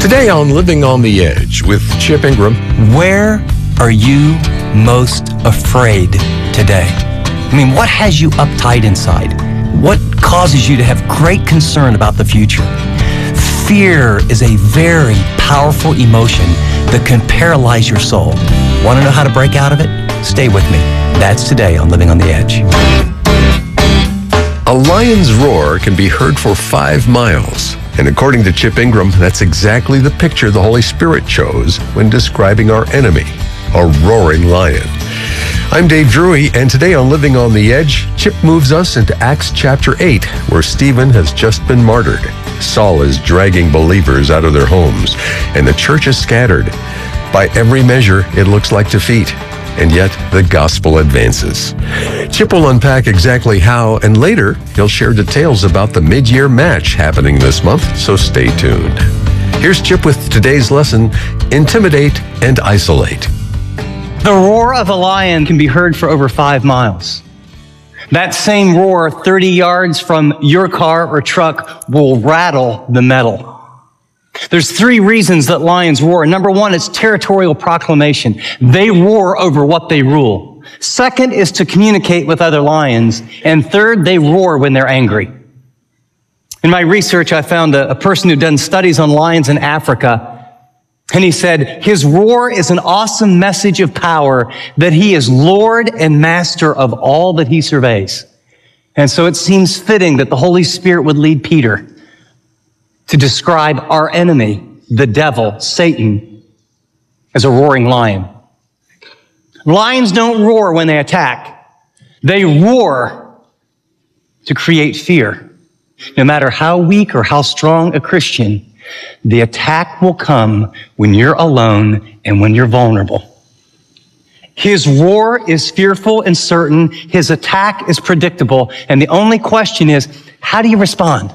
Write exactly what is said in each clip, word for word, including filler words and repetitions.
Today on Living on the Edge with Chip Ingram. Where are you most afraid today? I mean, what has you uptight inside? What causes you to have great concern about the future? Fear is a very powerful emotion that can paralyze your soul. Want to know how to break out of it? Stay with me. That's today on Living on the Edge. A lion's roar can be heard for five miles. And according to Chip Ingram, that's exactly the picture the Holy Spirit chose when describing our enemy, a roaring lion. I'm Dave Drury, and today on Living on the Edge, Chip moves us into Acts chapter eight, where Stephen has just been martyred. Saul is dragging believers out of their homes, and the church is scattered. By every measure, it looks like defeat, and yet the gospel advances. Chip will unpack exactly how, and later he'll share details about the mid-year match happening this month, so stay tuned. Here's Chip with today's lesson, Intimidate and Isolate. The roar of a lion can be heard for over five miles. That same roar thirty yards from your car or truck will rattle the metal. There's three reasons that lions roar. Number one, it's territorial proclamation. They roar over what they rule. Second is to communicate with other lions. And third, they roar when they're angry. In my research, I found a, a person who'd done studies on lions in Africa. And he said, his roar is an awesome message of power that he is Lord and master of all that he surveys. And so it seems fitting that the Holy Spirit would lead Peter to describe our enemy, the devil, Satan, as a roaring lion. Lions don't roar when they attack. They roar to create fear. No matter how weak or how strong a Christian, the attack will come when you're alone and when you're vulnerable. His roar is fearful and certain. His attack is predictable. And the only question is, how do you respond?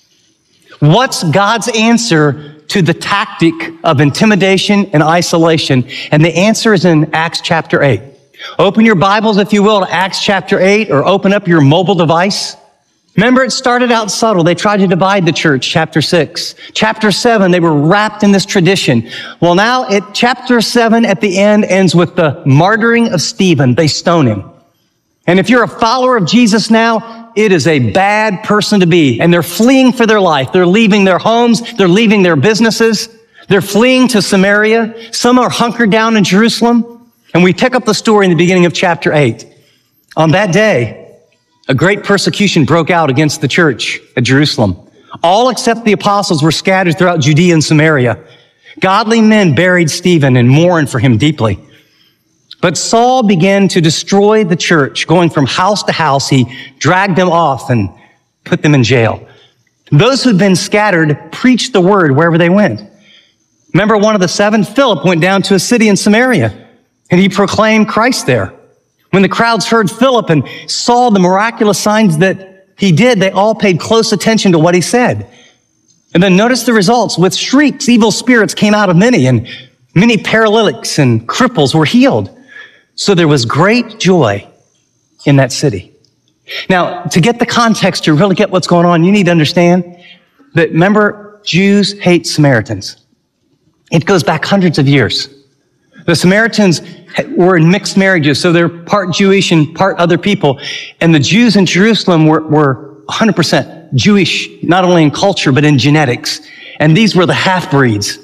What's God's answer to the tactic of intimidation and isolation? And the answer is in Acts chapter eight. Open your Bibles, if you will, to Acts chapter eight, or open up your mobile device. Remember, it started out subtle. They tried to divide the church, chapter six. Chapter seven, they were wrapped in this tradition. Well, now, at chapter seven, at the end, ends with the martyring of Stephen. They stone him. And if you're a follower of Jesus now, it is a bad person to be. And they're fleeing for their life. They're leaving their homes. They're leaving their businesses. They're fleeing to Samaria. Some are hunkered down in Jerusalem. And we pick up the story in the beginning of chapter eight. On that day, a great persecution broke out against the church at Jerusalem. All except the apostles were scattered throughout Judea and Samaria. Godly men buried Stephen and mourned for him deeply. But Saul began to destroy the church, going from house to house. He dragged them off and put them in jail. Those who'd been scattered preached the word wherever they went. Remember one of the seven, Philip, went down to a city in Samaria, and he proclaimed Christ there. When the crowds heard Philip and saw the miraculous signs that he did, they all paid close attention to what he said. And then notice the results. With shrieks, evil spirits came out of many, and many paralytics and cripples were healed. So there was great joy in that city. Now, to get the context, to really get what's going on, you need to understand that, remember, Jews hate Samaritans. It goes back hundreds of years. The Samaritans were in mixed marriages, so they're part Jewish and part other people. And the Jews in Jerusalem were, were one hundred percent Jewish, not only in culture, but in genetics. And these were the half-breeds.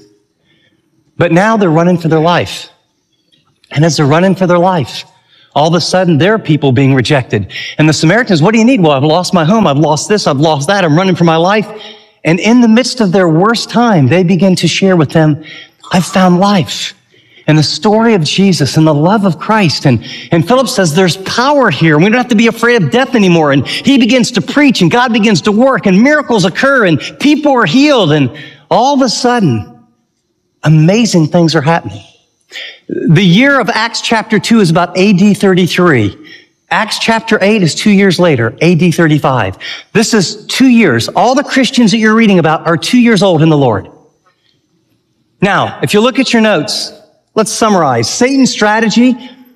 But now they're running for their life. And as they're running for their life, all of a sudden, there are people being rejected. And the Samaritans, what do you need? Well, I've lost my home. I've lost this. I've lost that. I'm running for my life. And in the midst of their worst time, they begin to share with them, I've found life. And the story of Jesus and the love of Christ. And, and Philip says, there's power here. We don't have to be afraid of death anymore. And he begins to preach, and God begins to work, and miracles occur, and people are healed. And all of a sudden, amazing things are happening. The year of Acts chapter two is about A D thirty-three. Acts chapter eight is two years later, A D thirty-five. This is two years. All the Christians that you're reading about are two years old in the Lord. Now, if you look at your notes, let's summarize. Satan's strategy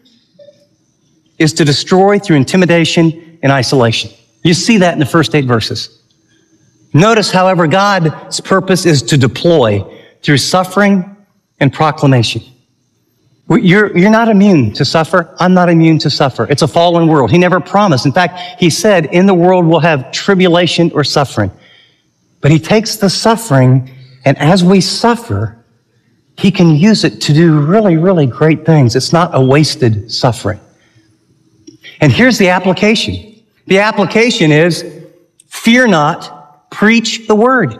is to destroy through intimidation and isolation. You see that in the first eight verses. Notice, however, God's purpose is to deploy through suffering and proclamation. You're, you're not immune to suffer. I'm not immune to suffer. It's a fallen world. He never promised. In fact, he said, in the world we'll have tribulation or suffering. But he takes the suffering, and as we suffer, he can use it to do really, really great things. It's not a wasted suffering. And here's the application. The application is, fear not, preach the word.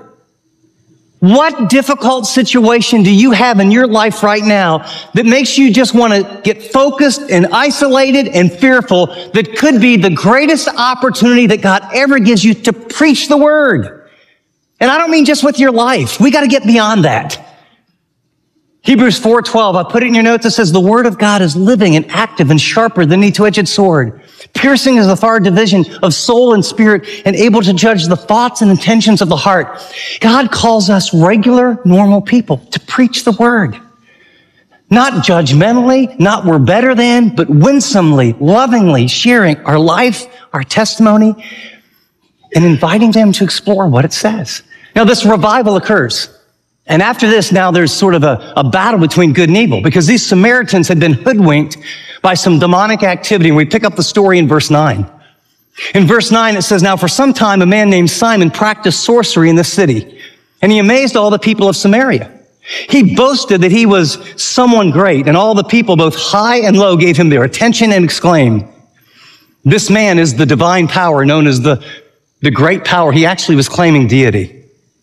What difficult situation do you have in your life right now that makes you just want to get focused and isolated and fearful that could be the greatest opportunity that God ever gives you to preach the word? And I don't mean just with your life. We got to get beyond that. Hebrews four twelve, I put it in your notes, it says, the word of God is living and active and sharper than any two-edged sword, piercing as a far division of soul and spirit and able to judge the thoughts and intentions of the heart. God calls us regular, normal people to preach the word. Not judgmentally, not we're better than, but winsomely, lovingly sharing our life, our testimony, and inviting them to explore what it says. Now, this revival occurs. And after this, now there's sort of a, a battle between good and evil because these Samaritans had been hoodwinked by some demonic activity. And we pick up the story in verse nine. In verse nine, it says, now for some time, a man named Simon practiced sorcery in the city, and he amazed all the people of Samaria. He boasted that he was someone great, and all the people, both high and low, gave him their attention and exclaimed, this man is the divine power known as the, the great power. He actually was claiming deity.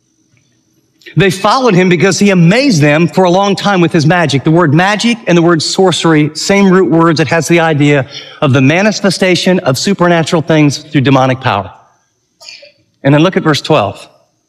They followed him because he amazed them for a long time with his magic. The word magic and the word sorcery, same root words. It has the idea of the manifestation of supernatural things through demonic power. And then look at verse twelve.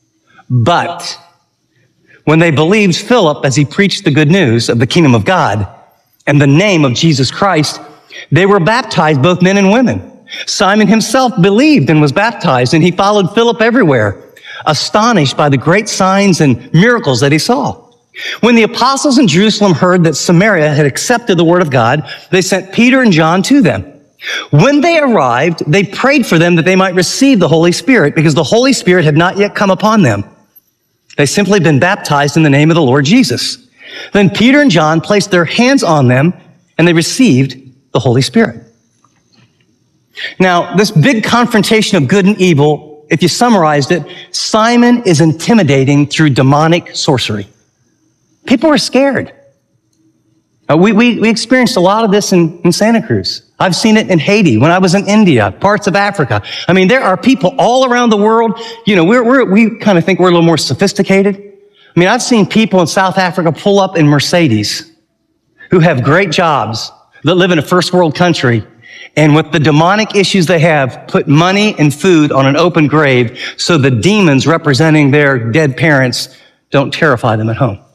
But when they believed Philip as he preached the good news of the kingdom of God and the name of Jesus Christ, they were baptized, both men and women. Simon himself believed and was baptized, and he followed Philip everywhere, astonished by the great signs and miracles that he saw. When the apostles in Jerusalem heard that Samaria had accepted the word of God, they sent Peter and John to them. When they arrived, they prayed for them that they might receive the Holy Spirit, because the Holy Spirit had not yet come upon them. They simply had been baptized in the name of the Lord Jesus. Then Peter and John placed their hands on them, and they received the Holy Spirit. Now, this big confrontation of good and evil, if you summarized it, Simon is intimidating through demonic sorcery. People are scared. Uh, we, we, we experienced a lot of this in, in Santa Cruz. I've seen it in Haiti, when I was in India, parts of Africa. I mean, there are people all around the world. You know, we're, we're, we kind of think we're a little more sophisticated. I mean, I've seen people in South Africa pull up in Mercedes who have great jobs that live in a first world country, and with the demonic issues they have, put money and food on an open grave so the demons representing their dead parents don't terrify them at home. I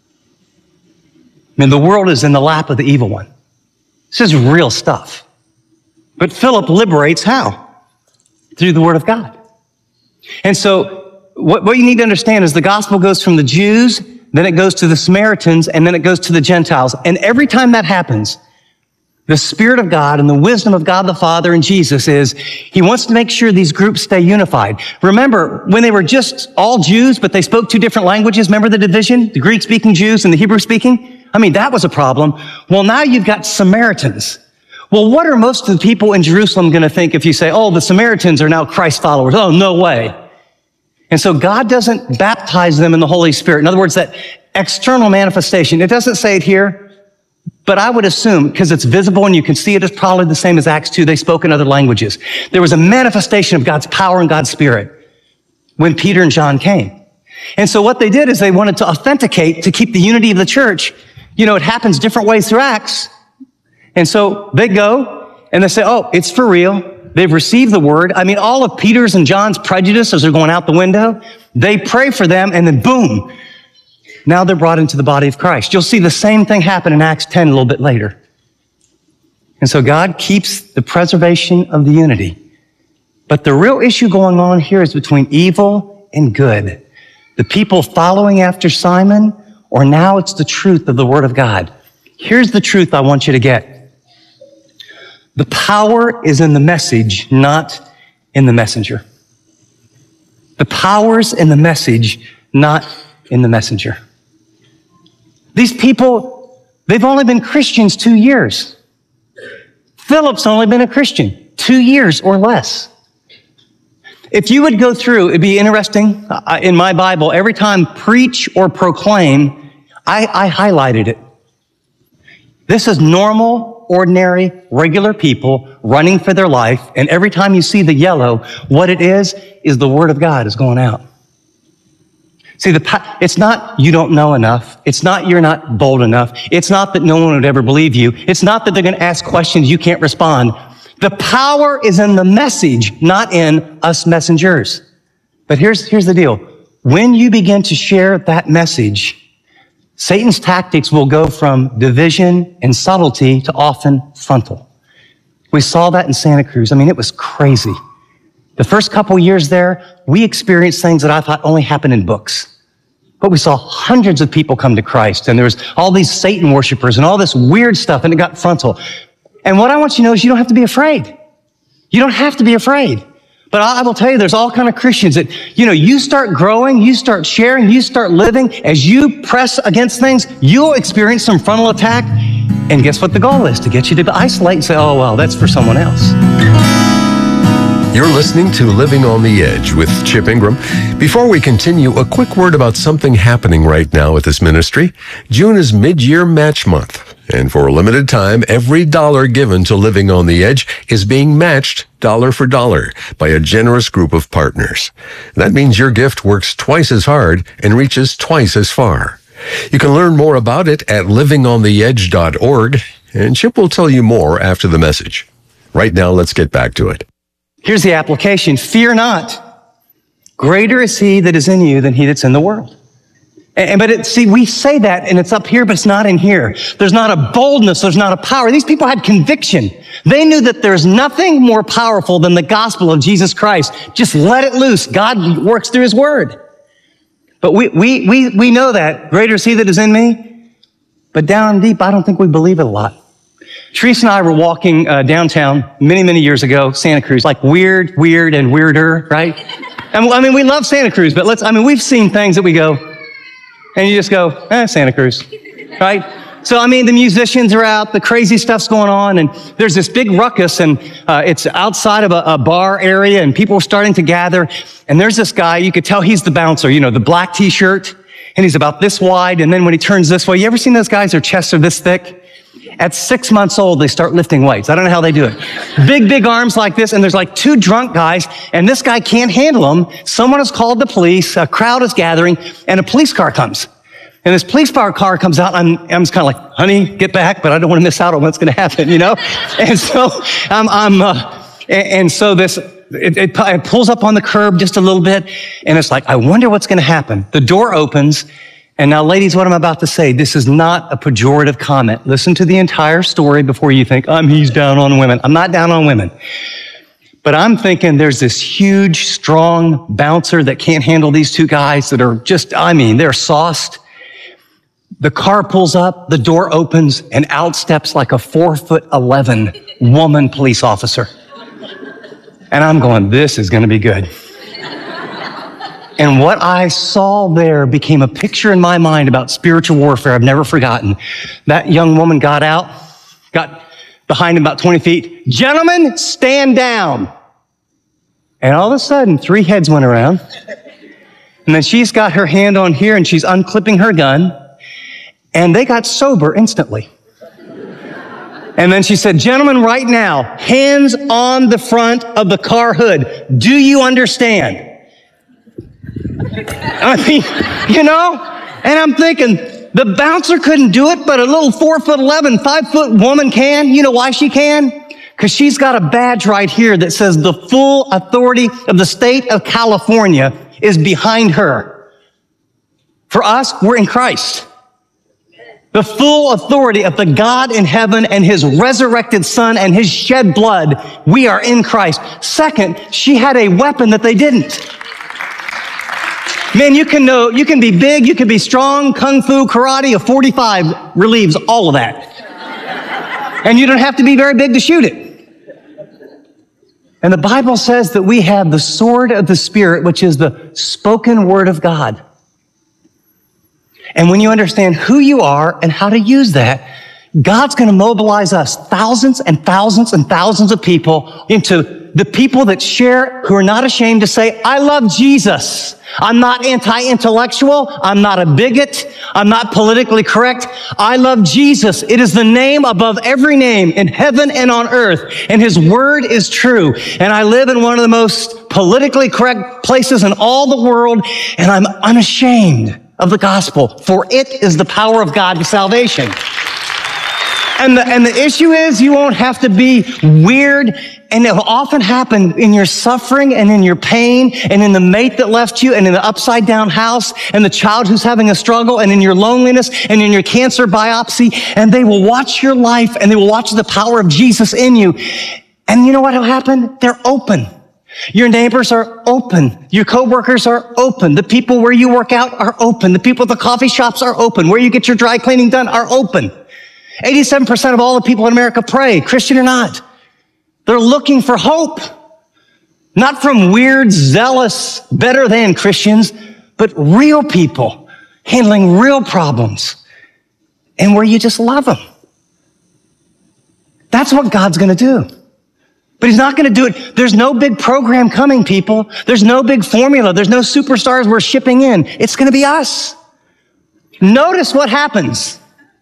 mean, the world is in the lap of the evil one. This is real stuff. But Philip liberates how? Through the word of God. And so what, what you need to understand is the gospel goes from the Jews, then it goes to the Samaritans, and then it goes to the Gentiles. And every time that happens, the Spirit of God and the wisdom of God the Father and Jesus is, he wants to make sure these groups stay unified. Remember, when they were just all Jews, but they spoke two different languages, remember the division? The Greek-speaking Jews and the Hebrew-speaking? I mean, that was a problem. Well, now you've got Samaritans. Well, what are most of the people in Jerusalem going to think if you say, oh, the Samaritans are now Christ followers? Oh, no way. And so God doesn't baptize them in the Holy Spirit. In other words, that external manifestation, it doesn't say it here, but I would assume, because it's visible and you can see it, it's probably the same as Acts two. They spoke in other languages. There was a manifestation of God's power and God's Spirit when Peter and John came. And so what they did is they wanted to authenticate, to keep the unity of the church. You know, it happens different ways through Acts. And so they go and they say, oh, it's for real. They've received the word. I mean, all of Peter's and John's prejudices are going out the window. They pray for them, and then boom, now they're brought into the body of Christ. You'll see the same thing happen in Acts ten a little bit later. And so God keeps the preservation of the unity. But the real issue going on here is between evil and good. The people following after Simon, or now it's the truth of the Word of God. Here's the truth I want you to get. The power is in the message, not in the messenger. The power's in the message, not in the messenger. These people, they've only been Christians two years. Philip's only been a Christian two years or less. If you would go through, it'd be interesting. Uh, in my Bible, every time preach or proclaim, I, I highlighted it. This is normal, ordinary, regular people running for their life. And every time you see the yellow, what it is, is the word of God is going out. See, the, it's not you don't know enough. It's not you're not bold enough. It's not that no one would ever believe you. It's not that they're going to ask questions you can't respond. The power is in the message, not in us messengers. But here's, here's the deal. When you begin to share that message, Satan's tactics will go from division and subtlety to often frontal. We saw that in Santa Cruz. I mean, it was crazy. The first couple years there, we experienced things that I thought only happened in books. But we saw hundreds of people come to Christ, and there was all these Satan worshipers and all this weird stuff, and it got frontal. And what I want you to know is you don't have to be afraid. You don't have to be afraid. But I will tell you, there's all kind of Christians that, you know, you start growing, you start sharing, you start living. As you press against things, you'll experience some frontal attack. And guess what the goal is? To get you to isolate and say, oh, well, that's for someone else. You're listening to Living on the Edge with Chip Ingram. Before we continue, a quick word about something happening right now at this ministry. June is mid-year match month. And for a limited time, every dollar given to Living on the Edge is being matched dollar for dollar by a generous group of partners. That means your gift works twice as hard and reaches twice as far. You can learn more about it at living on the edge dot org, and Chip will tell you more after the message. Right now, let's get back to it. Here's the application. Fear not. Greater is he that is in you than he that's in the world. And, but it, see, we say that and it's up here, but it's not in here. There's not a boldness. There's not a power. These people had conviction. They knew that there's nothing more powerful than the gospel of Jesus Christ. Just let it loose. God works through his word. But we, we, we, we know that. Greater is he that is in me. But down deep, I don't think we believe it a lot. Teresa and I were walking uh, downtown many, many years ago, Santa Cruz, like weird, weird, and weirder, right? And I mean, we love Santa Cruz, but let's, I mean, we've seen things that we go, and you just go, eh, Santa Cruz, right? So, I mean, the musicians are out, the crazy stuff's going on, and there's this big ruckus, and uh, it's outside of a, a bar area, and people are starting to gather, and there's this guy, you could tell he's the bouncer, you know, the black t-shirt, and he's about this wide, and then when he turns this way, you ever seen those guys, their chests are this thick? At six months old, they start lifting weights. I don't know how they do it. Big, big arms like this, and there's like two drunk guys, and this guy can't handle them. Someone has called the police, a crowd is gathering, and a police car comes. And this police car comes out, and I'm, I'm just kind of like, honey, get back, but I don't want to miss out on what's going to happen, you know? And so, um, I'm, uh, and, and so this, it, it, it pulls up on the curb just a little bit, and it's like, I wonder what's going to happen. The door opens, and now, ladies, what I'm about to say, this is not a pejorative comment. Listen to the entire story before you think, um, he's down on women. I'm not down on women. But I'm thinking there's this huge, strong bouncer that can't handle these two guys that are just, I mean, they're sauced. The car pulls up, the door opens, and out steps like a four foot eleven woman police officer. And I'm going, this is going to be good. And what I saw there became a picture in my mind about spiritual warfare I've never forgotten. That young woman got out, got behind him about twenty feet. Gentlemen, stand down. And all of a sudden, three heads went around. And then she's got her hand on here and she's unclipping her gun. And they got sober instantly. And then she said, gentlemen, right now, hands on the front of the car hood. Do you understand? I mean, you know, and I'm thinking, the bouncer couldn't do it, but a little four foot eleven, five foot woman can. You know why she can? Because she's got a badge right here that says the full authority of the state of California is behind her. For us, we're in Christ. The full authority of the God in heaven and his resurrected son and his shed blood, we are in Christ. Second, she had a weapon that they didn't. Man, you can know, you can be big, you can be strong, kung fu, karate, a forty-five relieves all of that. And you don't have to be very big to shoot it. And the Bible says that we have the sword of the Spirit, which is the spoken word of God. And when you understand who you are and how to use that, God's going to mobilize us, thousands and thousands and thousands of people, into the people that share, who are not ashamed to say, I love Jesus. I'm not anti-intellectual. I'm not a bigot. I'm not politically correct. I love Jesus. It is the name above every name in heaven and on earth. And his word is true. And I live in one of the most politically correct places in all the world. And I'm unashamed of the gospel, for it is the power of God to salvation. And the, and the issue is you won't have to be weird. And it will often happen in your suffering and in your pain and in the mate that left you and in the upside down house and the child who's having a struggle and in your loneliness and in your cancer biopsy. And they will watch your life and they will watch the power of Jesus in you. And you know what will happen? They're open. Your neighbors are open. Your coworkers are open. The people where you work out are open. The people at the coffee shops are open. Where you get your dry cleaning done are open. eighty-seven percent of all the people in America pray, Christian or not. They're looking for hope. Not from weird, zealous, better than Christians, but real people handling real problems and where you just love them. That's what God's going to do. But he's not going to do it. There's no big program coming, people. There's no big formula. There's no superstars we're shipping in. It's going to be us. Notice what happens.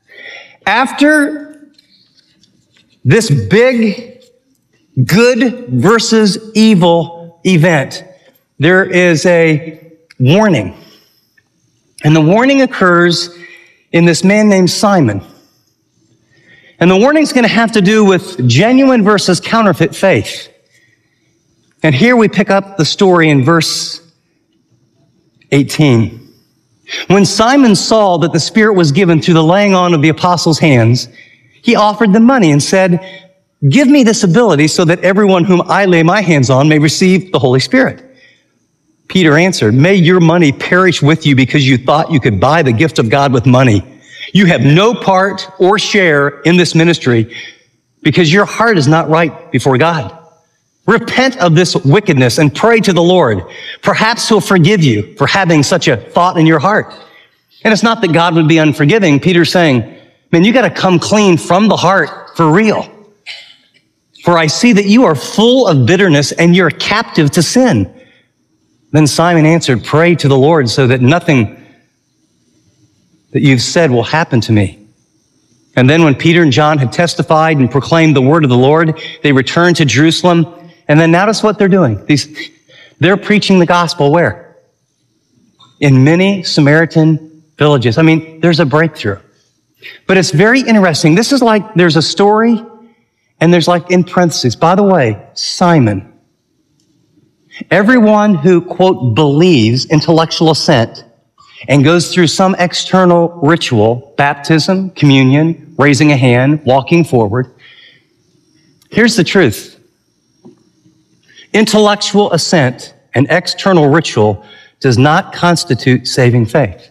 After this big good versus evil event, there is a warning. And the warning occurs in this man named Simon. And the warning is going to have to do with genuine versus counterfeit faith. And here we pick up the story in verse eighteen. When Simon saw that the Spirit was given through the laying on of the apostles' hands, he offered them money and said, give me this ability so that everyone whom I lay my hands on may receive the Holy Spirit. Peter answered, may your money perish with you because you thought you could buy the gift of God with money. You have no part or share in this ministry because your heart is not right before God. Repent of this wickedness and pray to the Lord. Perhaps he'll forgive you for having such a thought in your heart. And it's not that God would be unforgiving. Peter's saying, man, you got to come clean from the heart for real. For I see that you are full of bitterness and you're captive to sin. Then Simon answered, pray to the Lord so that nothing that you've said will happen to me. And then when Peter and John had testified and proclaimed the word of the Lord, they returned to Jerusalem. And then notice what they're doing. These, they're preaching the gospel where? In many Samaritan villages. I mean, there's a breakthrough. But it's very interesting. This is like there's a story and there's like in parentheses, by the way, Simon. Everyone who, quote, believes intellectual assent and goes through some external ritual, baptism, communion, raising a hand, walking forward. Here's the truth. Intellectual assent and external ritual does not constitute saving faith.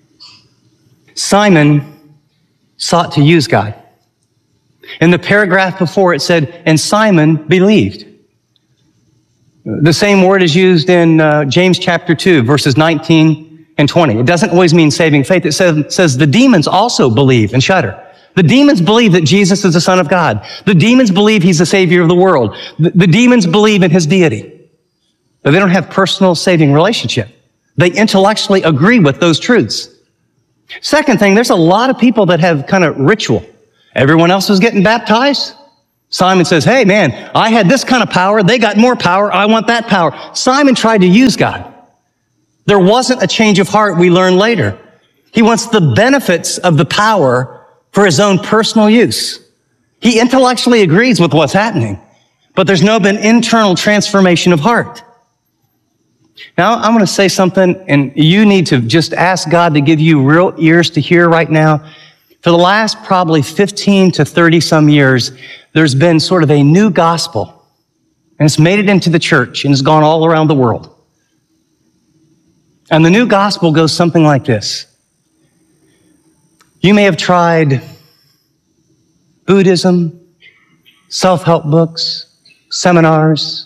Simon sought to use God. In the paragraph before it said, and Simon believed. The same word is used in uh, James chapter two, verses nineteen and twenty. It doesn't always mean saving faith. It says, says the demons also believe and shudder. The demons believe that Jesus is the Son of God. The demons believe he's the Savior of the world. The, the demons believe in his deity. But they don't have personal saving relationship. They intellectually agree with those truths. Second thing, there's a lot of people that have kind of ritual. Everyone else is getting baptized. Simon says, hey man, I had this kind of power. They got more power. I want that power. Simon tried to use God. There wasn't a change of heart, we learn later. He wants the benefits of the power for his own personal use. He intellectually agrees with what's happening, but there's no been internal transformation of heart. Now, I'm going to say something, and you need to just ask God to give you real ears to hear right now. For the last probably fifteen to thirty some years, there's been sort of a new gospel, and it's made it into the church and it's gone all around the world. And the new gospel goes something like this. You may have tried Buddhism, self-help books, seminars.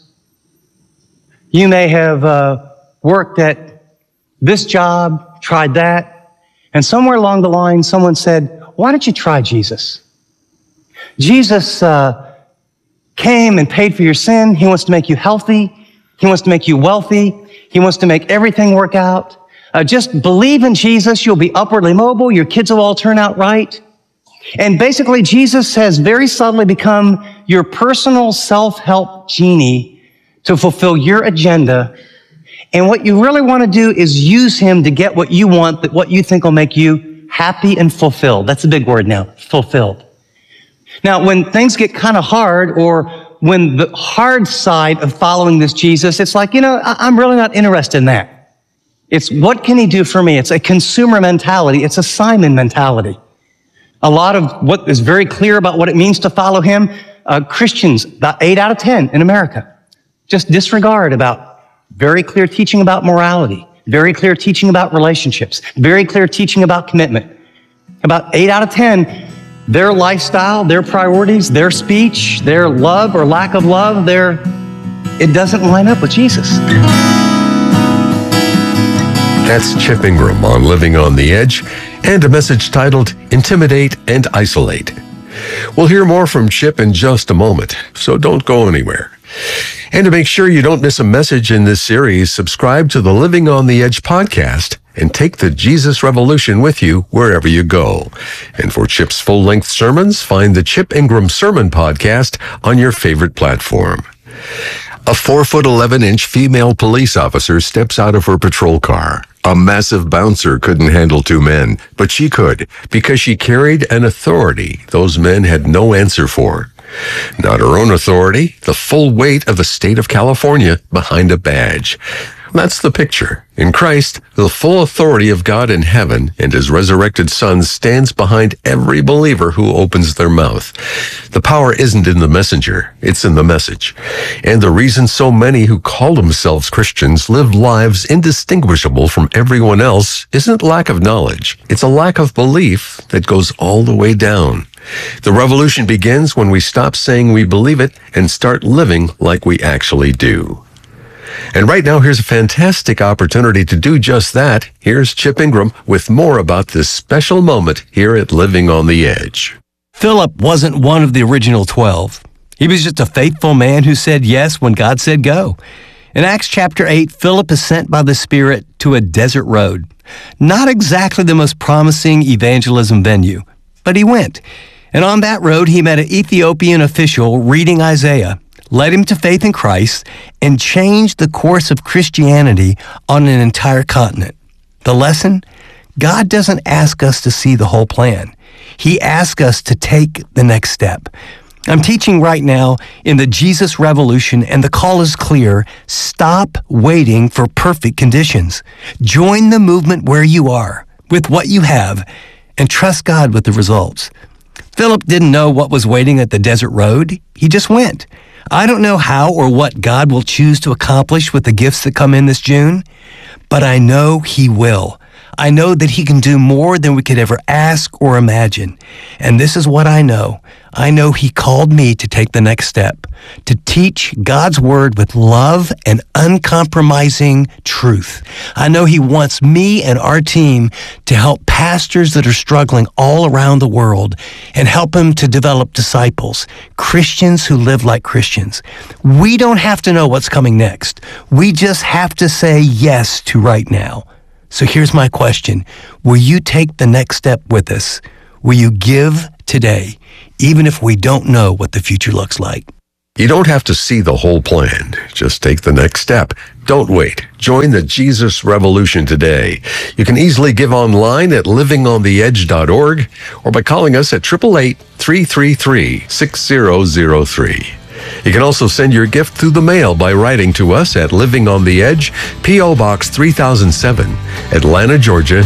You may have uh, worked at this job, tried that, And somewhere along the line, someone said, why don't you try Jesus? Jesus uh, came and paid for your sin. He wants to make you healthy. He wants to make you wealthy. He wants to make everything work out. Uh, just believe in Jesus. You'll be upwardly mobile. Your kids will all turn out right. And basically, Jesus has very subtly become your personal self-help genie to fulfill your agenda. And what you really want to do is use him to get what you want, that what you think will make you happy and fulfilled. That's a big word now, fulfilled. Now, when things get kind of hard, or when the hard side of following this Jesus, it's like, you know, I'm really not interested in that. It's what can he do for me? It's a consumer mentality. It's a Simon mentality. A lot of what is very clear about what it means to follow him, uh, Christians, about eight out of ten in America, just disregard about very clear teaching about morality, very clear teaching about relationships, very clear teaching about commitment. About eight out of ten, their lifestyle, their priorities, their speech, their love or lack of love, their, it doesn't line up with Jesus. That's Chip Ingram on Living on the Edge, and a message titled Intimidate and Isolate. We'll hear more from Chip in just a moment, so don't go anywhere. And to make sure you don't miss a message in this series, subscribe to the Living on the Edge podcast and take the Jesus Revolution with you wherever you go. And for Chip's full-length sermons, find the Chip Ingram Sermon Podcast on your favorite platform. A four foot eleven inch female police officer steps out of her patrol car. A massive bouncer couldn't handle two men, but she could because she carried an authority those men had no answer for. Not her own authority, the full weight of the state of California behind a badge. That's the picture. In Christ, the full authority of God in heaven and his resurrected Son stands behind every believer who opens their mouth. The power isn't in the messenger, it's in the message. And the reason so many who call themselves Christians live lives indistinguishable from everyone else isn't lack of knowledge. It's a lack of belief that goes all the way down. The revolution begins when we stop saying we believe it and start living like we actually do. And right now, here's a fantastic opportunity to do just that. Here's Chip Ingram with more about this special moment here at Living on the Edge. Philip wasn't one of the original twelve. He was just a faithful man who said yes when God said go. In Acts chapter eight, Philip is sent by the Spirit to a desert road. Not exactly the most promising evangelism venue, but he went. And on that road, he met an Ethiopian official reading Isaiah, led him to faith in Christ, and changed the course of Christianity on an entire continent. The lesson? God doesn't ask us to see the whole plan. He asks us to take the next step. I'm teaching right now in the Jesus Revolution, and the call is clear. Stop waiting for perfect conditions. Join the movement where you are, with what you have, and trust God with the results. Philip didn't know what was waiting at the desert road. He just went. I don't know how or what God will choose to accomplish with the gifts that come in this June, but I know he will. I know that he can do more than we could ever ask or imagine. And this is what I know. I know he called me to take the next step, to teach God's word with love and uncompromising truth. I know he wants me and our team to help pastors that are struggling all around the world and help them to develop disciples, Christians who live like Christians. We don't have to know what's coming next. We just have to say yes to right now. So here's my question. Will you take the next step with us? Will you give today, even if we don't know what the future looks like? You don't have to see the whole plan. Just take the next step. Don't wait. Join the Jesus Revolution today. You can easily give online at living on the edge dot org or by calling us at eight eight eight, three three three, six zero zero three. You can also send your gift through the mail by writing to us at Living on the Edge, P O Box three thousand seven, Atlanta, Georgia